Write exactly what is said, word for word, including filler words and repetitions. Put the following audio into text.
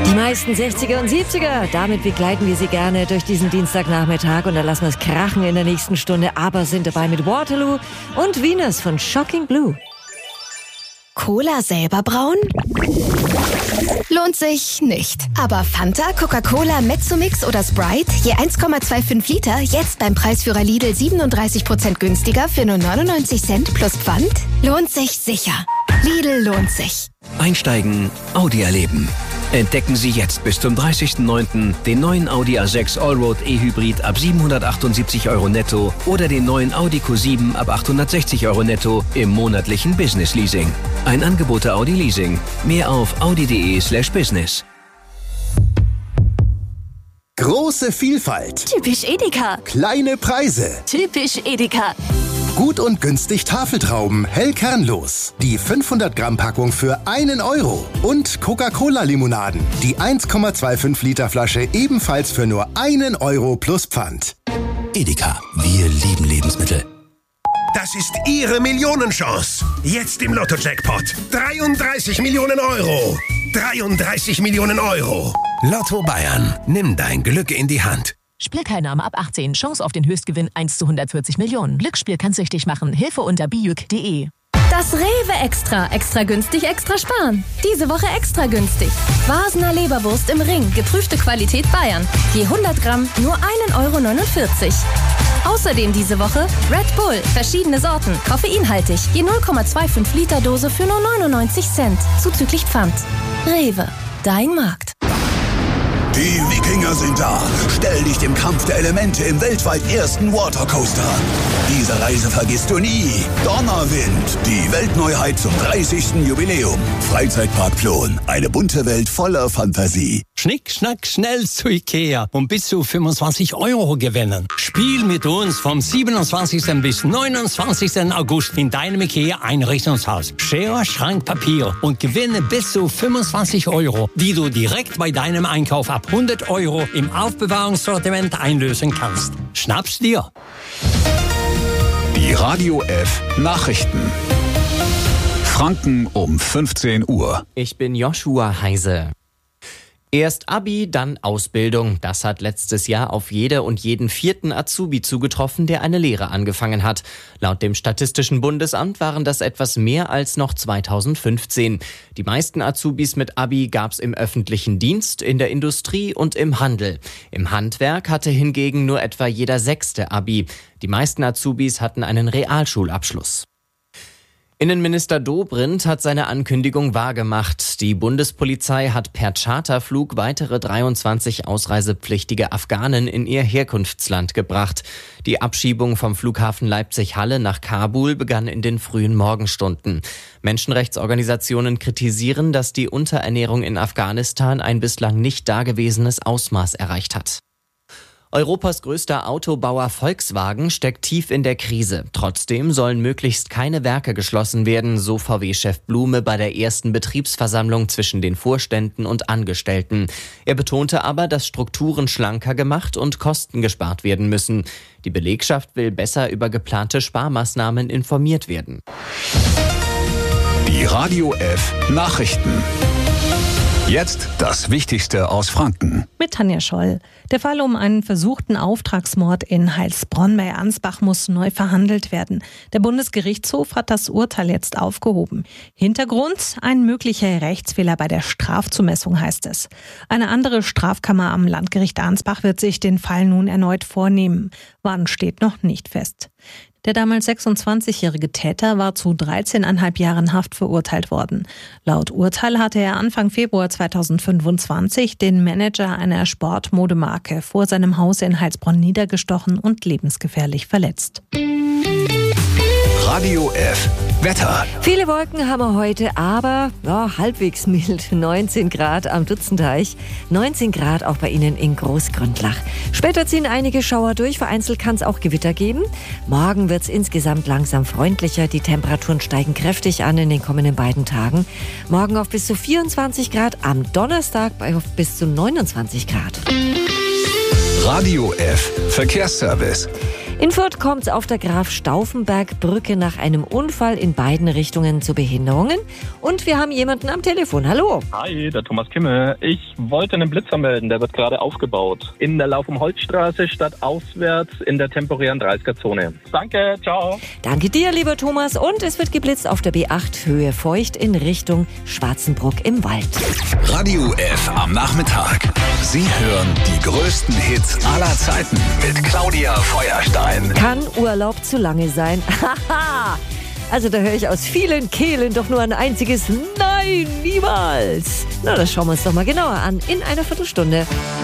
Die meisten sechziger und siebziger, damit begleiten wir Sie gerne durch diesen Dienstagnachmittag und da lassen wir es krachen in der nächsten Stunde, aber sind dabei mit Waterloo und Venus von Shocking Blue. Cola selber brauen? Lohnt sich nicht. Aber Fanta, Coca-Cola, Mezzomix oder Sprite, je eins Komma fünfundzwanzig Liter, jetzt beim Preisführer Lidl siebenunddreißig Prozent günstiger für nur neunundneunzig Cent plus Pfand? Lohnt sich sicher. Lidl lohnt sich. Einsteigen, Audi erleben. Entdecken Sie jetzt bis zum dreißigsten neunten den neuen Audi A sechs Allroad E-Hybrid ab siebenhundertachtundsiebzig Euro netto oder den neuen Audi Q sieben ab achthundertsechzig Euro netto im monatlichen Business Leasing. Ein Angebot der Audi Leasing. Mehr auf audi.de slash business. Große Vielfalt. Typisch Edeka. Kleine Preise. Typisch Edeka. Gut und günstig Tafeltrauben, hell kernlos. Die fünfhundert Gramm Packung für einen Euro. Und Coca-Cola-Limonaden. Die eins Komma fünfundzwanzig Liter Flasche ebenfalls für nur einen Euro plus Pfand. Edeka, wir lieben Lebensmittel. Das ist Ihre Millionenchance. Jetzt im Lotto-Jackpot. dreiunddreißig Millionen Euro. dreiunddreißig Millionen Euro. Lotto Bayern. Nimm dein Glück in die Hand. Spielteilnahme ab achtzehn. Chance auf den Höchstgewinn eins zu hundertvierzig Millionen. Glücksspiel kann süchtig machen. Hilfe unter bijuk punkt de. Das Rewe Extra. Extra günstig, extra sparen. Diese Woche extra günstig. Vasener Leberwurst im Ring. Geprüfte Qualität Bayern. Je hundert Gramm nur ein Euro neunundvierzig. Außerdem diese Woche Red Bull. Verschiedene Sorten. Koffeinhaltig. Je null Komma fünfundzwanzig Liter Dose für nur neunundneunzig Cent. Zuzüglich Pfand. Rewe. Dein Markt. Die Wikinger sind da. Stell dich dem Kampf der Elemente im weltweit ersten Watercoaster an. Diese Reise vergisst du nie. Donnerwind, die Weltneuheit zum dreißigsten Jubiläum. Freizeitpark Plon, eine bunte Welt voller Fantasie. Schnick, schnack, schnell zu Ikea und bis zu fünfundzwanzig Euro gewinnen. Spiel mit uns vom siebenundzwanzigsten bis neunundzwanzigsten August in deinem Ikea-Einrichtungshaus. Schere, Schrank, Papier und gewinne bis zu fünfundzwanzig Euro, die du direkt bei deinem Einkauf ab hundert Euro im Aufbewahrungssortiment einlösen kannst. Schnapp's dir! Die Radio F Nachrichten. Franken um fünfzehn Uhr. Ich bin Joshua Heise. Erst Abi, dann Ausbildung. Das hat letztes Jahr auf jede und jeden vierten Azubi zugetroffen, der eine Lehre angefangen hat. Laut dem Statistischen Bundesamt waren das etwas mehr als noch zweitausendfünfzehn. Die meisten Azubis mit Abi gab's im öffentlichen Dienst, in der Industrie und im Handel. Im Handwerk hatte hingegen nur etwa jeder sechste Abi. Die meisten Azubis hatten einen Realschulabschluss. Innenminister Dobrindt hat seine Ankündigung wahrgemacht. Die Bundespolizei hat per Charterflug weitere dreiundzwanzig ausreisepflichtige Afghanen in ihr Herkunftsland gebracht. Die Abschiebung vom Flughafen Leipzig-Halle nach Kabul begann in den frühen Morgenstunden. Menschenrechtsorganisationen kritisieren, dass die Unterernährung in Afghanistan ein bislang nicht dagewesenes Ausmaß erreicht hat. Europas größter Autobauer Volkswagen steckt tief in der Krise. Trotzdem sollen möglichst keine Werke geschlossen werden, so V W-Chef Blume bei der ersten Betriebsversammlung zwischen den Vorständen und Angestellten. Er betonte aber, dass Strukturen schlanker gemacht und Kosten gespart werden müssen. Die Belegschaft will besser über geplante Sparmaßnahmen informiert werden. Die Radio F Nachrichten. Jetzt das Wichtigste aus Franken. Mit Tanja Scholl. Der Fall um einen versuchten Auftragsmord in Heilsbronn bei Ansbach muss neu verhandelt werden. Der Bundesgerichtshof hat das Urteil jetzt aufgehoben. Hintergrund: ein möglicher Rechtsfehler bei der Strafzumessung, heißt es. Eine andere Strafkammer am Landgericht Ansbach wird sich den Fall nun erneut vornehmen. Wann steht noch nicht fest. Der damals sechsundzwanzigjährige Täter war zu dreizehneinhalb Jahren Haft verurteilt worden. Laut Urteil hatte er Anfang Februar zweitausendfünfundzwanzig den Manager einer Sportmodemarke vor seinem Haus in Heilsbronn niedergestochen und lebensgefährlich verletzt. Radio F Wetter. Viele Wolken haben wir heute, aber ja, halbwegs mild. neunzehn Grad am Dutzenteich, neunzehn Grad auch bei Ihnen in Großgründlach. Später ziehen einige Schauer durch, vereinzelt kann es auch Gewitter geben. Morgen wird es insgesamt langsam freundlicher. Die Temperaturen steigen kräftig an in den kommenden beiden Tagen. Morgen auf bis zu vierundzwanzig Grad, am Donnerstag auf bis zu neunundzwanzig Grad. Radio F Verkehrsservice. In Fürth kommt es auf der Graf-Stauffenberg-Brücke nach einem Unfall in beiden Richtungen zu Behinderungen. Und wir haben jemanden am Telefon. Hallo. Hi, der Thomas Kimmel. Ich wollte einen Blitzer melden, der wird gerade aufgebaut. In der Lauf-um-Holzstraße statt auswärts in der temporären dreißiger-Zone. Danke, ciao. Danke dir, lieber Thomas. Und es wird geblitzt auf der B acht Höhe Feucht in Richtung Schwarzenbruck im Wald. Radio F am Nachmittag. Sie hören die größten Hits aller Zeiten mit Claudia Feuerstein. Kann Urlaub zu lange sein? Haha! Also da höre ich aus vielen Kehlen doch nur ein einziges Nein, niemals. Na, das schauen wir uns doch mal genauer an in einer Viertelstunde.